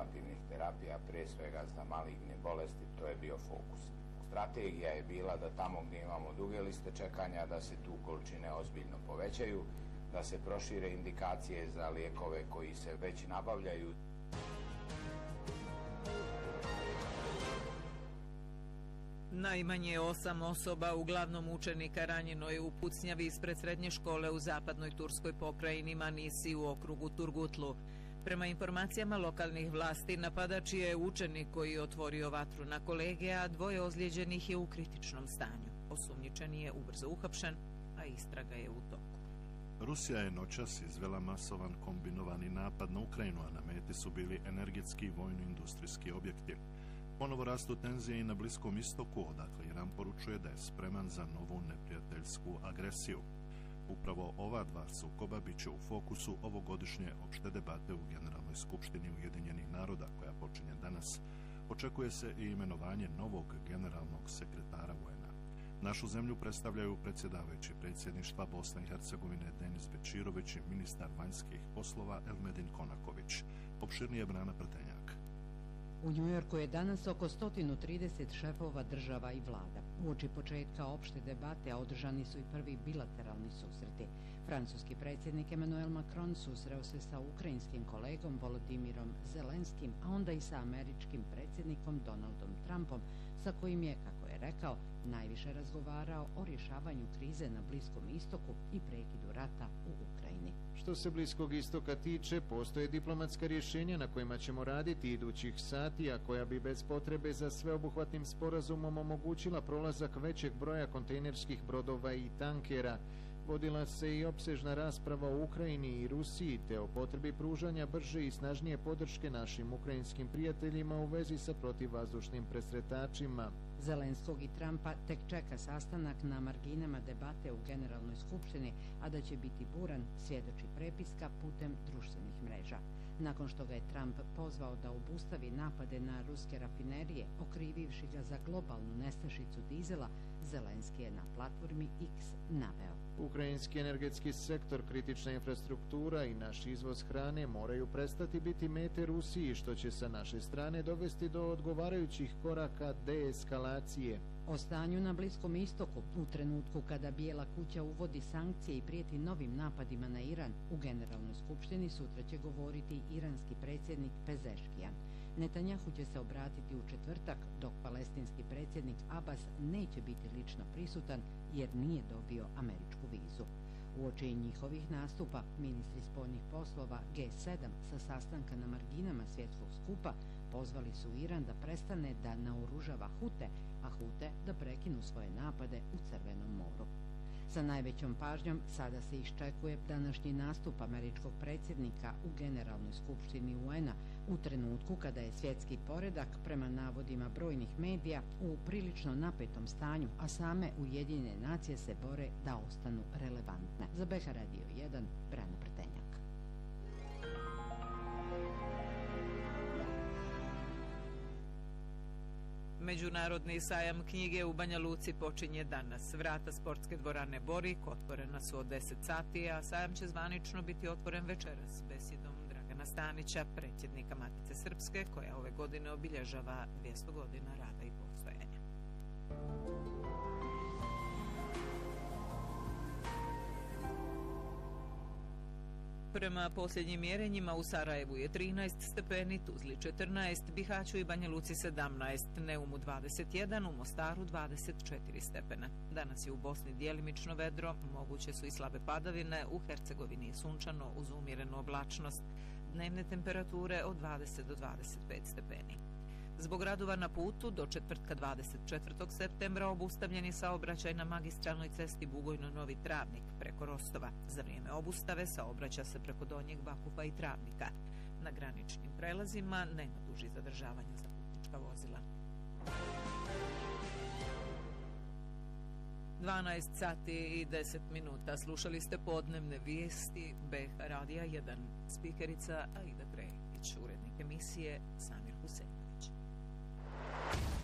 inovativnih terapija, prije svega za maligne bolesti, to je bio fokus. Strategija je bila da tamo gdje imamo duge liste čekanja, da se tu količine ozbiljno povećaju, da se prošire indikacije za lijekove koji se već nabavljaju. Najmanje 8 osoba, uglavnom učenika, ranjeno je u pucnjavi ispred srednje škole u zapadnoj turskoj pokrajini Manisi u okrugu Turgutlu. Prema informacijama lokalnih vlasti, napadač je učenik koji je otvorio vatru na kolege, a 2 ozlijeđenih je u kritičnom stanju. Osumnjičeni je ubrzo uhapšen, a istraga je u toku. Rusija je noćas izvela masovan kombinovani napad na Ukrajinu, a na meti su bili energetski i vojno-industrijski objekti. Ponovo rastu tenzije i na Bliskom istoku, odakle Iran poručuje da je spreman za novu neprijateljsku agresiju. Upravo ova dva sukoba bit će u fokusu ovogodišnje opšte debate u Generalnoj skupštini Ujedinjenih naroda, koja počinje danas. Očekuje se i imenovanje novog generalnog sekretara UN-a. Našu zemlju predstavljaju predsjedavajući predsjedništva Bosne i Hercegovine Denis Bečirović i ministar vanjskih poslova Elmedin Konaković. Opširnije Brana Prtenjak. U Njujorku je danas oko 130 šefova država i vlada. Uoči početka opšte debate održani su i prvi bilateralni susreti. Francuski predsjednik Emmanuel Macron susreo se sa ukrajinskim kolegom Volodimirom Zelenskim, a onda i sa američkim predsjednikom Donaldom Trumpom, sa kojim je, kako je rekao, najviše razgovarao o rješavanju krize na Bliskom istoku i prekidu rata u Ukrajini. Što se Bliskog istoka tiče, postoje diplomatska rješenja na kojima ćemo raditi idućih sati, a koja bi bez potrebe za sveobuhvatnim sporazumom omogućila prolazak većeg broja kontejnerskih brodova i tankera. Vodila se i opsežna rasprava o Ukrajini i Rusiji, te o potrebi pružanja brže i snažnije podrške našim ukrajinskim prijateljima u vezi sa protivvazdušnim presretačima. Zelenskog i Trumpa tek čeka sastanak na marginama debate u Generalnoj skupštini, a da će biti buran svjedoči prepiska putem društvenih mreža. Nakon što ga je Trump pozvao da obustavi napade na ruske rafinerije, okrivivši ga za globalnu nestašicu dizela, Zelenski je na platformi X naveo: Ukrajinski energetski sektor, kritična infrastruktura i naš izvoz hrane moraju prestati biti mete Rusiji, što će sa naše strane dovesti do odgovarajućih koraka deeskalacije. O stanju na Bliskom istoku, u trenutku kada Bijela kuća uvodi sankcije i prijeti novim napadima na Iran, u Generalnoj skupštini sutra će govoriti iranski predsjednik Pezeškijan. Netanjahu će se obratiti u četvrtak, dok palestinski predsjednik Abbas neće biti lično prisutan jer nije dobio američku vizu. Uoči njihovih nastupa, ministri spoljnih poslova G7 sa sastanka na marginama svjetskog skupa pozvali su Iran da prestane da naoružava Hute, a Hute da prekinu svoje napade u Crvenom moru. Sa najvećom pažnjom sada se iščekuje današnji nastup američkog predsjednika u Generalnoj skupštini UN-a u trenutku kada je svjetski poredak, prema navodima brojnih medija, u prilično napetom stanju, a same Ujedinjene nacije se bore da ostanu relevantne. Za BH Radio 1, Brana Prtenjak. Međunarodni sajam knjige u Banja Luci počinje danas. Vrata sportske dvorane Borik otvorena su od 10 sati, a sajam će zvanično biti otvoren večeras besedom Dragana Stanića, predsjednika Matice Srpske, koja ove godine obilježava 200 godina rada i postojanja. Prema posljednjim mjerenjima u Sarajevu je 13 stepeni, Tuzli 14, Bihaću i Banja Luci 17, Neumu 21, u Mostaru 24 stepena. Danas je u Bosni djelimično vedro, moguće su i slabe padavine, u Hercegovini je sunčano uz umjerenu oblačnost, dnevne temperature od 20 do 25 stepeni. Zbog radova na putu do četvrtka 24. septembra obustavljen je saobraćaj na magistralnoj cesti Bugojno-Novi Travnik preko Rostova. Za vrijeme obustave saobraća se preko Donjeg Vakufa i Travnika. Na graničnim prelazima nema dužih zadržavanja za putnička vozila. 12 sati i 10 minuta. Slušali ste podnevne vijesti BH Radija 1. Spikerica Aida Krejić, urednik emisije Samir Husejnović.